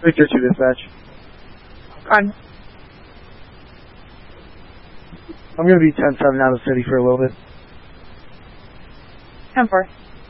Victor 2 dispatch. On. I'm going to be 10-7 out of the city for a little bit. 10-4.